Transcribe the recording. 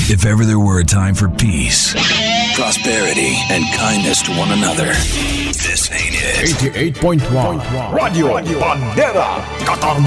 If ever there were a time for peace, prosperity, and kindness to one another, this ain't it. 88.1 Radio Bandera Qatar